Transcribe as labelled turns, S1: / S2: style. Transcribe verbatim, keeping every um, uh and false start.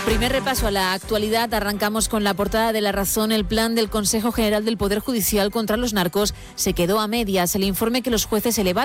S1: Primer repaso a la actualidad. Arrancamos con la portada de La Razón. El plan del Consejo General del Poder Judicial contra los narcos se quedó a medias. El informe que los jueces elevaron